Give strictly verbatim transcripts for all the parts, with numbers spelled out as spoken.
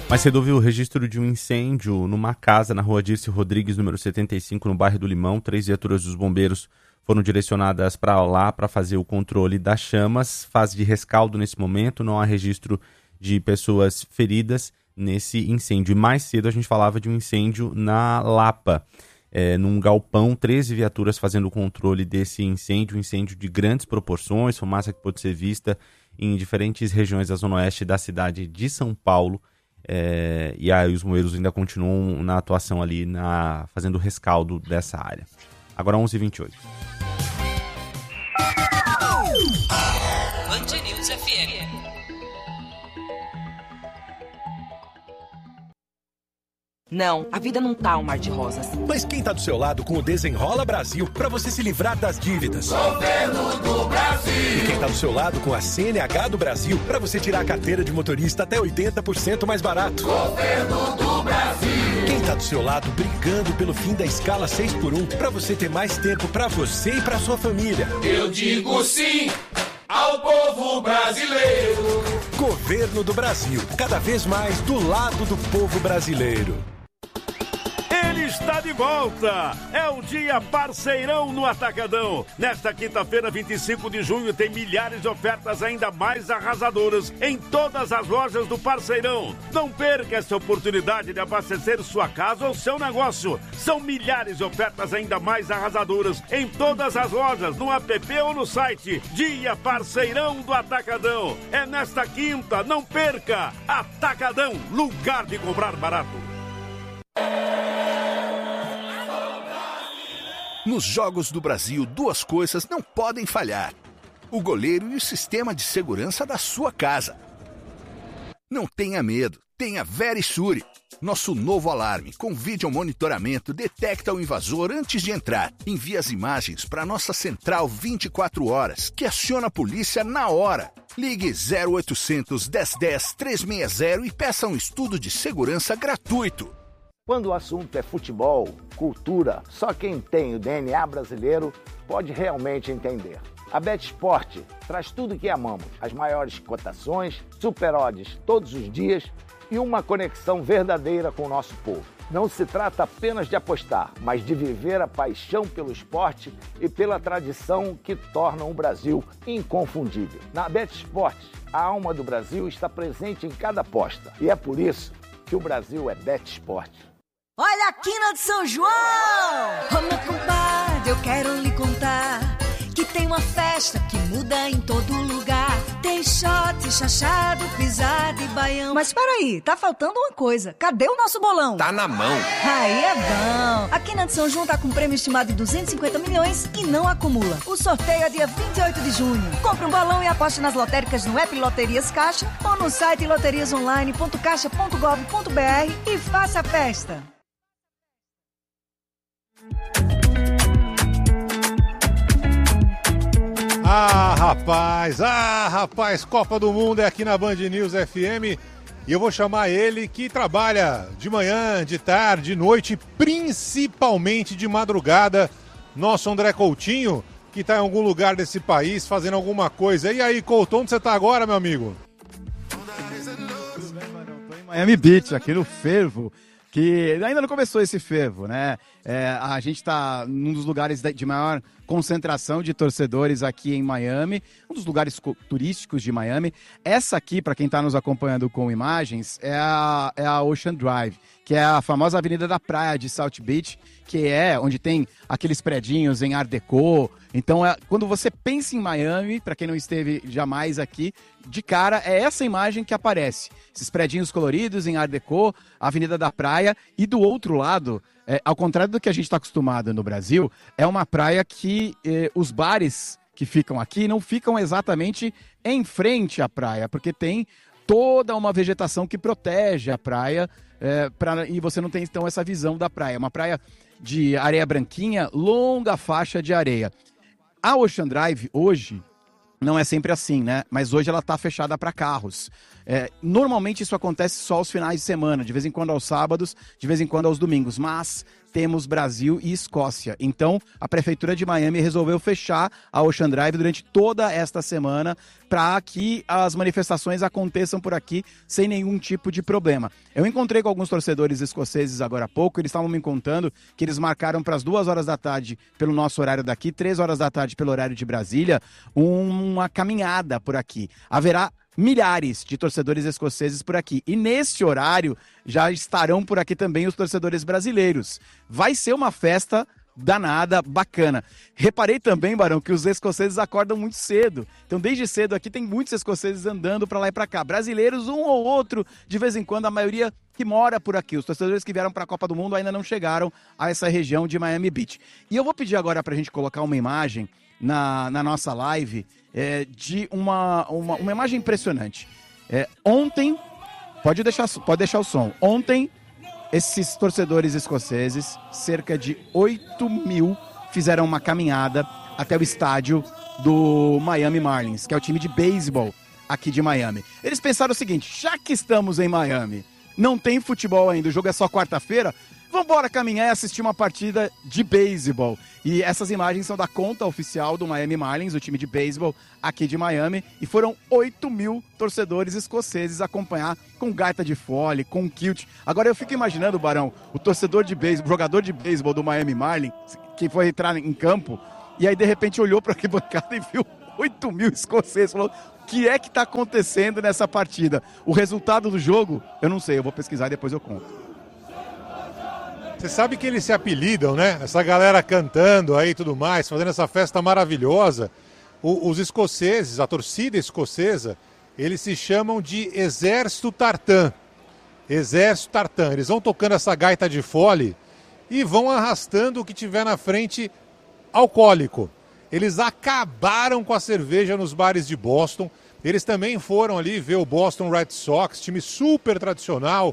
Mais cedo houve o registro de um incêndio numa casa na rua Dirce Rodrigues, número setenta e cinco, no bairro do Limão. Três viaturas dos bombeiros foram direcionadas para lá para fazer o controle das chamas. Fase de rescaldo nesse momento, não há registro de pessoas feridas nesse incêndio. E mais cedo a gente falava de um incêndio na Lapa, é, num galpão, treze viaturas fazendo o controle desse incêndio, um incêndio de grandes proporções, fumaça que pôde ser vista em diferentes regiões da zona oeste da cidade de São Paulo. É, e aí os bombeiros ainda continuam na atuação ali, na, fazendo o rescaldo dessa área. Agora onze e vinte e oito. Band News F M. Não, a vida não tá um mar de rosas. Mas quem tá do seu lado com o Desenrola Brasil pra você se livrar das dívidas? Governo do Brasil! E quem tá do seu lado com a C N H do Brasil pra você tirar a carteira de motorista até oitenta por cento mais barato? Governo do Brasil! Quem tá do seu lado brigando pelo fim da escala seis por um pra você ter mais tempo pra você e pra sua família? Eu digo sim ao povo brasileiro! Governo do Brasil, cada vez mais do lado do povo brasileiro. Ele está de volta! É o dia Parceirão no Atacadão. Nesta quinta-feira, vinte e cinco de junho, tem milhares de ofertas ainda mais arrasadoras em todas as lojas do Parceirão. Não perca essa oportunidade de abastecer sua casa ou seu negócio. São milhares de ofertas ainda mais arrasadoras em todas as lojas, no app ou no site. Dia Parceirão do Atacadão. É nesta quinta, não perca! Atacadão, lugar de comprar barato. Nos Jogos do Brasil, duas coisas não podem falhar: o goleiro e o sistema de segurança da sua casa. Não tenha medo, tenha Verisure. Nosso novo alarme com vídeo monitoramento detecta o invasor antes de entrar. Envia as imagens para nossa central vinte e quatro horas, que aciona a polícia na hora. Ligue zero oitocentos, dez dez, trezentos e sessenta e peça um estudo de segurança gratuito. Quando o assunto é futebol, cultura, só quem tem o D N A brasileiro pode realmente entender. A BetSport traz tudo o que amamos, as maiores cotações, super odds todos os dias e uma conexão verdadeira com o nosso povo. Não se trata apenas de apostar, mas de viver a paixão pelo esporte e pela tradição que tornam o Brasil inconfundível. Na BetSport, a alma do Brasil está presente em cada aposta e é por isso que o Brasil é BetSport. Olha a quina de São João! Ô meu compadre, eu quero lhe contar que tem uma festa que muda em todo lugar. Tem shot, chachado, pisada e baião. Mas peraí, tá faltando uma coisa. Cadê o nosso bolão? Tá na mão. Aí é bom. A quina de São João tá com um prêmio estimado de duzentos e cinquenta milhões e não acumula. O sorteio é dia vinte e oito de junho. Compre um bolão e aposte nas lotéricas no app Loterias Caixa ou no site loterias online ponto caixa ponto gov ponto br e faça a festa. Ah, rapaz, ah, rapaz, Copa do Mundo é aqui na Band News F M e eu vou chamar ele que trabalha de manhã, de tarde, de noite, principalmente de madrugada, nosso André Coutinho, que está em algum lugar desse país fazendo alguma coisa. E aí, Couto, onde você está agora, meu amigo? Tudo bem, mano? Estou em Miami Beach, aqui no fervo, que ainda não começou esse fervo, né? É, a gente está num dos lugares de maior concentração de torcedores aqui em Miami, um dos lugares turísticos de Miami. Essa aqui, para quem está nos acompanhando com imagens, é a, é a Ocean Drive, que é a famosa avenida da praia de South Beach, que é onde tem aqueles predinhos em Art Deco. Então, é, quando você pensa em Miami, para quem não esteve jamais aqui, de cara é essa imagem que aparece. Esses predinhos coloridos em Art Deco, a avenida da praia, e do outro lado, é, ao contrário do que a gente está acostumado no Brasil, é uma praia que eh, os bares que ficam aqui não ficam exatamente em frente à praia, porque tem toda uma vegetação que protege a praia, é, pra, e você não tem então essa visão da praia. É uma praia de areia branquinha, longa faixa de areia. A Ocean Drive hoje não é sempre assim, né? Mas hoje ela está fechada para carros. É, normalmente isso acontece só aos finais de semana, de vez em quando aos sábados, de vez em quando aos domingos. Mas temos Brasil e Escócia. Então, a Prefeitura de Miami resolveu fechar a Ocean Drive durante toda esta semana para que as manifestações aconteçam por aqui sem nenhum tipo de problema. Eu encontrei com alguns torcedores escoceses agora há pouco, eles estavam me contando que eles marcaram para as duas horas da tarde pelo nosso horário daqui, três horas da tarde pelo horário de Brasília, uma caminhada por aqui. Haverá milhares de torcedores escoceses por aqui. E nesse horário já estarão por aqui também os torcedores brasileiros. Vai ser uma festa danada, bacana. Reparei também, Barão, que os escoceses acordam muito cedo. Então, desde cedo aqui tem muitos escoceses andando para lá e para cá. Brasileiros, um ou outro, de vez em quando, a maioria que mora por aqui. Os torcedores que vieram para a Copa do Mundo ainda não chegaram a essa região de Miami Beach. E eu vou pedir agora para a gente colocar uma imagem na, na nossa live é, de uma, uma, uma imagem impressionante. É, ontem, pode deixar, pode deixar o som. Ontem, esses torcedores escoceses, cerca de oito mil, fizeram uma caminhada até o estádio do Miami Marlins, que é o time de beisebol aqui de Miami. Eles pensaram o seguinte: já que estamos em Miami, não tem futebol ainda, o jogo é só quarta-feira, vamos embora caminhar e assistir uma partida de beisebol. E essas imagens são da conta oficial do Miami Marlins, o time de beisebol aqui de Miami, e foram oito mil torcedores escoceses acompanhar com gaita de fole, com kilt. Agora eu fico imaginando, Barão, o torcedor de beisebol, o jogador de beisebol do Miami Marlins, que foi entrar em campo, e aí de repente olhou para a arquibancada e viu oito mil escoceses, falou: o que é que está acontecendo nessa partida? O resultado do jogo, eu não sei, eu vou pesquisar e depois eu conto. Você sabe que eles se apelidam, né? Essa galera cantando aí e tudo mais, fazendo essa festa maravilhosa. O, os escoceses, a torcida escocesa, eles se chamam de Exército Tartan. Exército Tartan. Eles vão tocando essa gaita de fole e vão arrastando o que tiver na frente alcoólico. Eles acabaram com a cerveja nos bares de Boston. Eles também foram ali ver o Boston Red Sox, time super tradicional,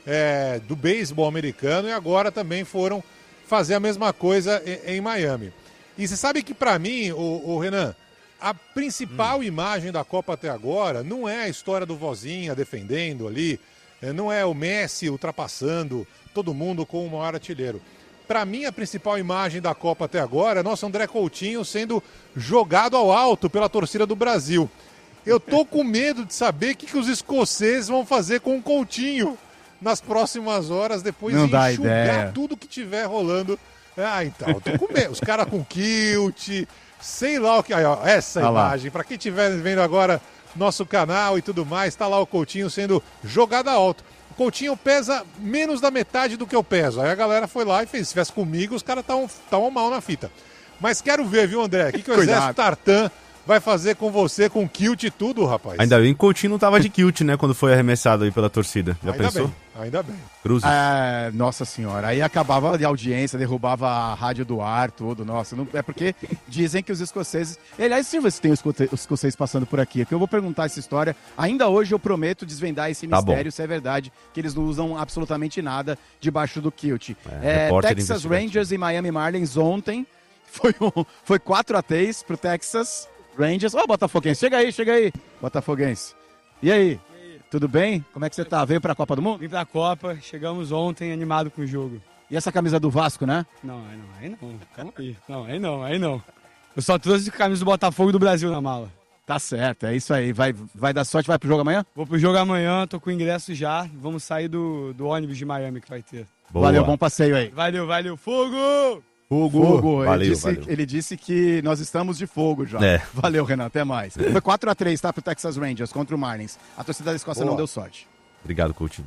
É, do beisebol americano, e agora também foram fazer a mesma coisa em, em Miami. E você sabe que, para mim, o, o Renan, a principal hum. imagem da Copa até agora não é a história do Vozinha defendendo ali, não é o Messi ultrapassando todo mundo com o maior artilheiro. Para mim, a principal imagem da Copa até agora é nosso André Coutinho sendo jogado ao alto pela torcida do Brasil. Eu tô com medo de saber o que, que os escoceses vão fazer com o Coutinho nas próximas horas, depois não de dá enxugar ideia. tudo que tiver rolando. Ah, então, eu tô com medo. Os caras com kilt, sei lá o que. Aí, ó, essa ah imagem, para quem estiver vendo agora nosso canal e tudo mais, tá lá o Coutinho sendo jogado alto. O Coutinho pesa menos da metade do que eu peso. Aí a galera foi lá e fez. Se tivesse comigo, os caras estavam mal na fita. Mas quero ver, viu, André? O que, que o Exército Tartan vai fazer com você, com kilt e tudo, rapaz? Ainda bem que o Coutinho não tava de kilt, né, quando foi arremessado aí pela torcida. Já ainda pensou? Bem, ainda bem. Cruzes. É, nossa senhora, aí acabava de audiência, derrubava a rádio do ar, tudo. Nossa, não, é porque dizem que os escoceses... Aliás, se você tem os escoceses passando por aqui, que eu vou perguntar essa história. Ainda hoje eu prometo desvendar esse tá mistério, bom. se é verdade, que eles não usam absolutamente nada debaixo do kilt. É, é, Texas Rangers e Miami Marlins ontem, foi, um, foi quatro a três pro Texas Rangers. Ô, oh, Botafoguense, chega aí, chega aí, Botafoguense. E aí? E aí? Tudo bem? Como é que você tá? Veio pra Copa do Mundo? Vim pra Copa, chegamos ontem animado com o jogo. E essa camisa do Vasco, né? Não, aí não, aí não, calma aí. Não, aí não, aí não. Eu só trouxe a camisa do Botafogo e do Brasil na mala. Tá certo, é isso aí. Vai, vai dar sorte, vai pro jogo amanhã? Vou pro jogo amanhã, tô com o ingresso já. Vamos sair do, do ônibus de Miami que vai ter. Boa. Valeu, bom passeio aí. Valeu, valeu. Fogo! Fogo, fogo. Valeu, ele, disse, valeu. ele disse que nós estamos de fogo já. É. Valeu, Renan, até mais. É. Foi quatro a três, tá, pro Texas Rangers contra o Marlins. A torcida da Escócia Boa. Não deu sorte. Obrigado, Coutinho.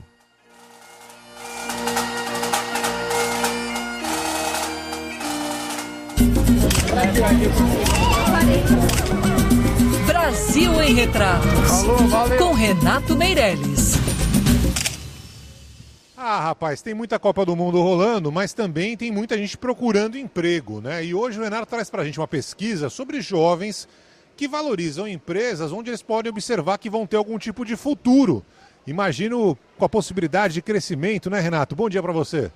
Brasil em Retratos. Alô, valeu. Com Renato Meirelles. Ah, rapaz, tem muita Copa do Mundo rolando, mas também tem muita gente procurando emprego, né? E hoje o Renato traz pra gente uma pesquisa sobre jovens que valorizam empresas onde eles podem observar que vão ter algum tipo de futuro. Imagino com a possibilidade de crescimento, né, Renato? Bom dia pra você.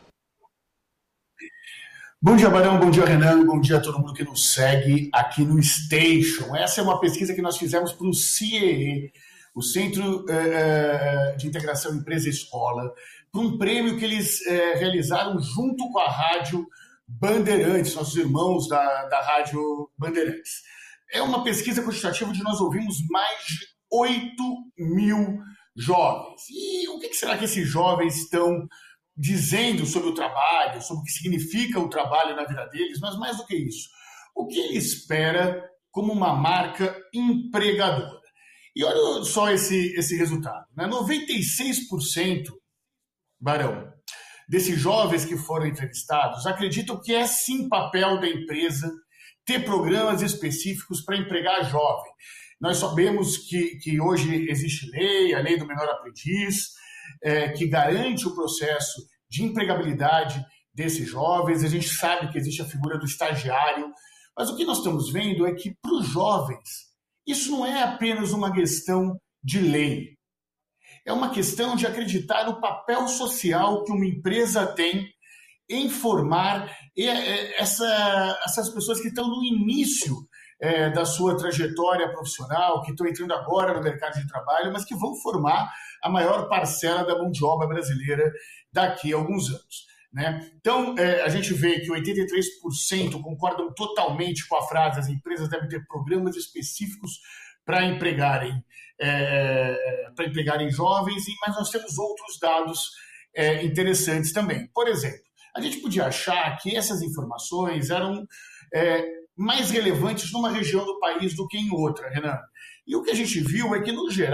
Bom dia, Barão, bom dia, Renan, bom dia a todo mundo que nos segue aqui no Station. Essa é uma pesquisa que nós fizemos para o C E E, o Centro é, de Integração Empresa-Escola, para um prêmio que eles é, realizaram junto com a Rádio Bandeirantes, nossos irmãos da, da Rádio Bandeirantes. É uma pesquisa quantitativa onde nós ouvimos mais de oito mil jovens. E o que será que esses jovens estão dizendo sobre o trabalho, sobre o que significa o trabalho na vida deles, mas mais do que isso, o que ele espera como uma marca empregadora. E olha só esse, esse resultado, né? noventa e seis por cento, Barão, desses jovens que foram entrevistados acreditam que é sim papel da empresa ter programas específicos para empregar jovem. Nós sabemos que, que hoje existe lei, a lei do menor aprendiz, é, que garante o processo de empregabilidade desses jovens. A gente sabe que existe a figura do estagiário, mas o que nós estamos vendo é que para os jovens isso não é apenas uma questão de lei. É uma questão de acreditar no papel social que uma empresa tem em formar essa, essas pessoas que estão no início é, da sua trajetória profissional, que estão entrando agora no mercado de trabalho, mas que vão formar a maior parcela da mão de obra brasileira daqui a alguns anos. Né? Então, é, a gente vê que oitenta e três por cento concordam totalmente com a frase: as empresas devem ter programas específicos para empregarem, é, para empregarem jovens, mas nós temos outros dados é, interessantes também. Por exemplo, a gente podia achar que essas informações eram é, mais relevantes numa região do país do que em outra, Renan. E o que a gente viu é que, no geral,